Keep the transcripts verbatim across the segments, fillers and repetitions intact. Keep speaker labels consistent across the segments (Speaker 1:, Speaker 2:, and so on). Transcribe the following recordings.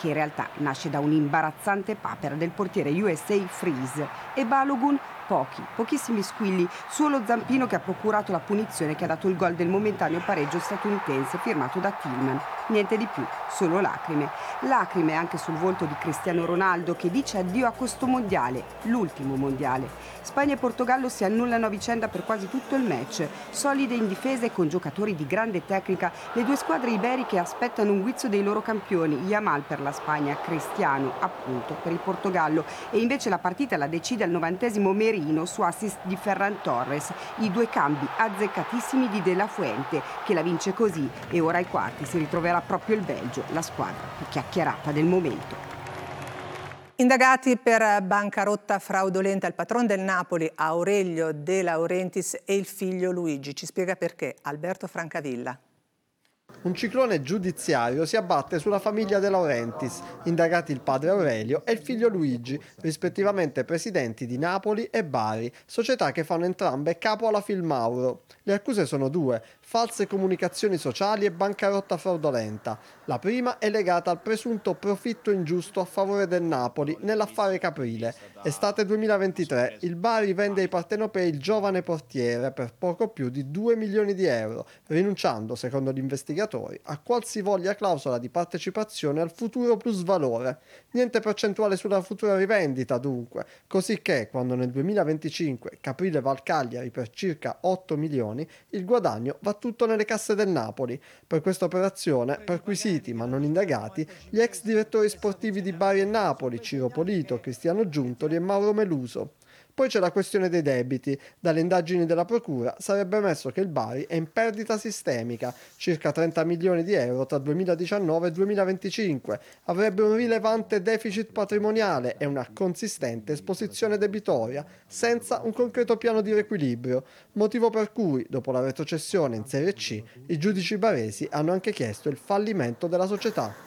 Speaker 1: che in realtà nasce da un'imbarazzante papera del portiere U S A Freeze. E Balogun? Pochi, pochissimi squilli, solo Zampino che ha procurato la punizione che ha dato il gol del momentaneo pareggio statunitense firmato da Tillman. Niente di più, solo lacrime. Lacrime anche sul volto di Cristiano Ronaldo che dice addio a questo mondiale, l'ultimo mondiale. Spagna e Portogallo si annullano a vicenda per quasi tutto il match. Solide in difesa e con giocatori di grande tecnica, le due squadre iberiche aspettano un guizzo dei loro campioni, Yamal per la Spagna, Cristiano appunto per il Portogallo. E invece la partita la decide al novantesimo Merino su assist di Ferran Torres, i due cambi azzeccatissimi di De La Fuente, che la vince così e ora ai quarti si ritroverà proprio il Belgio, la squadra più chiacchierata del momento.
Speaker 2: Indagati per bancarotta fraudolenta il patron del Napoli, Aurelio De Laurentiis, e il figlio Luigi. Ci spiega perché Alberto Francavilla.
Speaker 3: Un ciclone giudiziario si abbatte sulla famiglia De Laurentiis, indagati il padre Aurelio e il figlio Luigi, rispettivamente presidenti di Napoli e Bari, società che fanno entrambe capo alla Filmauro. Le accuse sono due: false comunicazioni sociali e bancarotta fraudolenta. La prima è legata al presunto profitto ingiusto a favore del Napoli nell'affare Caprile. Estate duemilaventitré, il Bari vende ai partenopei il giovane portiere per poco più di due milioni di euro, rinunciando, secondo gli investigatori, a qualsivoglia clausola di partecipazione al futuro plusvalore. Niente percentuale sulla futura rivendita, dunque, così che, quando nel duemilaventicinque Caprile va al Cagliari per circa otto milioni, il guadagno va tutto nelle casse del Napoli. Per questa operazione, perquisiti ma non indagati, gli ex direttori sportivi di Bari e Napoli, Ciro Polito, Cristiano Giuntoli e Mauro Meluso. Poi c'è la questione dei debiti. Dalle indagini della procura sarebbe emerso che il Bari è in perdita sistemica, circa trenta milioni di euro tra duemiladiciannove e duemilaventicinque, avrebbe un rilevante deficit patrimoniale e una consistente esposizione debitoria, senza un concreto piano di riequilibrio, motivo per cui, dopo la retrocessione in Serie C, i giudici baresi hanno anche chiesto il fallimento della società.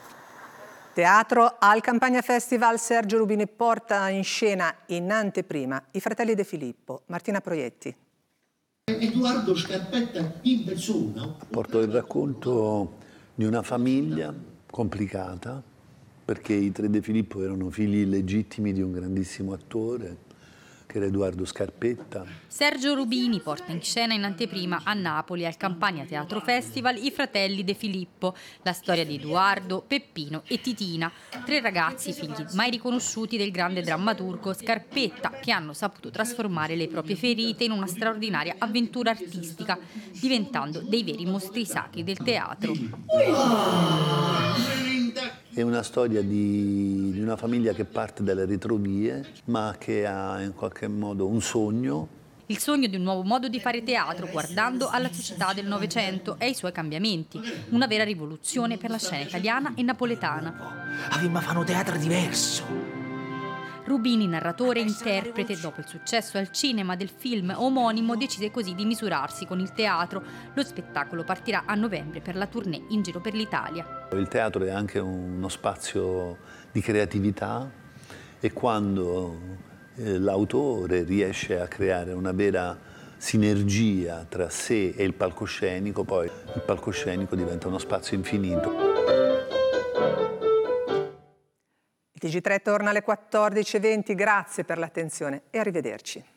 Speaker 2: Teatro al Campania Festival, Sergio Rubini porta in scena in anteprima I Fratelli De Filippo. Martina Proietti.
Speaker 4: Edoardo Scarpetta in persona.
Speaker 5: Porto il racconto di una famiglia complicata, perché i tre De Filippo erano figli illegittimi di un grandissimo attore, che era Edoardo Scarpetta.
Speaker 6: Sergio Rubini porta in scena in anteprima a Napoli al Campania Teatro Festival I Fratelli De Filippo, la storia di Edoardo, Peppino e Titina, tre ragazzi figli mai riconosciuti del grande drammaturgo Scarpetta, che hanno saputo trasformare le proprie ferite in una straordinaria avventura artistica, diventando dei veri mostri sacri del teatro.
Speaker 5: È una storia di, di una famiglia che parte dalle retrovie, ma che ha in qualche modo un sogno.
Speaker 6: Il sogno di un nuovo modo di fare teatro, guardando alla società del Novecento e ai suoi cambiamenti. Una vera rivoluzione per la scena italiana e napoletana.
Speaker 4: Avevamo fatto un teatro diverso.
Speaker 6: Rubini, narratore e interprete, dopo il successo al cinema del film omonimo, decide così di misurarsi con il teatro. Lo spettacolo partirà a novembre per la tournée in giro per l'Italia.
Speaker 5: Il teatro è anche uno spazio di creatività e quando eh, l'autore riesce a creare una vera sinergia tra sé e il palcoscenico, poi il palcoscenico diventa uno spazio infinito.
Speaker 2: Il T G tre torna alle quattordici e venti, grazie per l'attenzione e arrivederci.